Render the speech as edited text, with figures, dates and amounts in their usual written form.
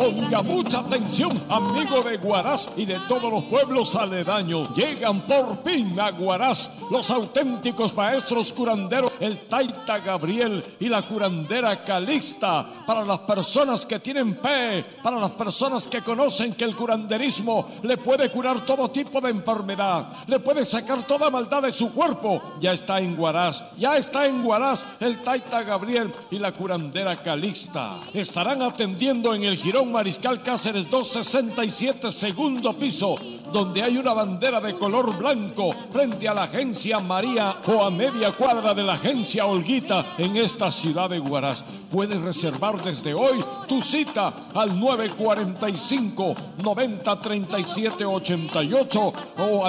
Ponga mucha atención, amigo de Huaraz y de todos los pueblos aledaños. Llegan por fin a Huaraz los auténticos maestros curanderos, el Taita Gabriel y la curandera Calixta. Para las personas que tienen fe, para las personas que conocen que el curanderismo le puede curar todo tipo de enfermedad, le puede sacar toda maldad de su cuerpo. Ya está en Huaraz el Taita Gabriel y la curandera Calixta. Estarán atendiendo en el Jirón Mariscal Cáceres 267, segundo piso, donde hay una bandera de color blanco frente a la agencia María o a media cuadra de la agencia Olguita en esta ciudad de Huaraz. Puedes reservar desde hoy tu cita al 945 90 37 88 o al